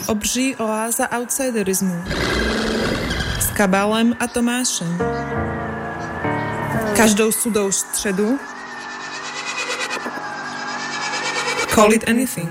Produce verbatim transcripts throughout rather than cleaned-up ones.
Obří oáza outsiderismu. S Kabalem a Tomášem. Každou sudou středu. Call it anything.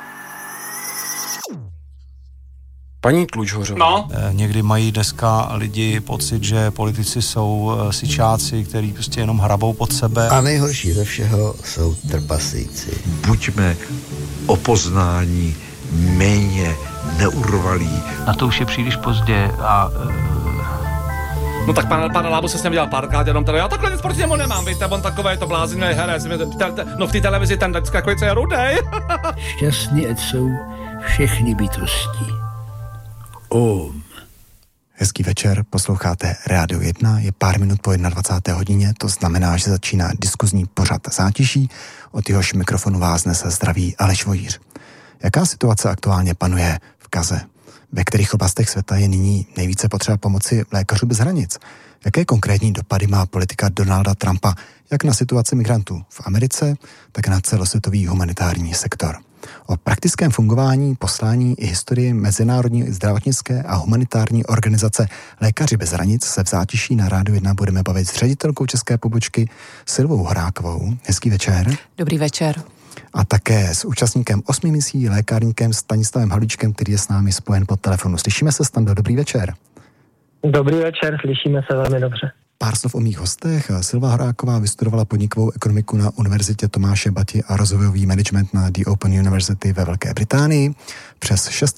Paní Tlučhořová. No. Někdy mají dneska lidi pocit, že politici jsou sičáci, který prostě jenom hrabou pod sebe. A nejhorší ze všeho jsou trpaslíci. Buďme o poznání méně neurvalí. Na to už je příliš pozdě a... No tak pan, pan Lábo se s ním dělal párkrát, jenom teda, já takhle nic proti němu nemám, víte, on takovej to blázinný herec, no v té televizi ten vždycky takový, co je rudej. Šťastní ať jsou všechny bytosti. Om. Hezký večer, posloucháte Rádio jedna, je pár minut po dvacáté jedné hodině, to znamená, že začíná diskuzní pořad Zátiší, od jehož mikrofonu vás nese zdraví Aleš Vojíř. Jaká situace aktuálně panuje v Gaze? Ve kterých oblastech světa je nyní nejvíce potřeba pomoci lékařů bez hranic? Jaké konkrétní dopady má politika Donalda Trumpa jak na situaci migrantů v Americe, tak na celosvětový humanitární sektor? O praktickém fungování, poslání i historii Mezinárodní zdravotnické a humanitární organizace Lékaři bez hranic se v Zátiší na Rádiu jedna budeme bavit s ředitelkou české pobočky Silvou Horákovou. Hezký večer. Dobrý večer. A také s účastníkem osmi misí, lékárníkem Stanislavem Havlíčkem, který je s námi spojen po telefonu. Slyšíme se, Stando, dobrý večer. Dobrý večer, slyšíme se velmi dobře. Pár slov o mých hostech. Silva Horáková vystudovala podnikovou ekonomiku na Univerzitě Tomáše Bati a rozvojový management na The Open University ve Velké Británii. Přes šest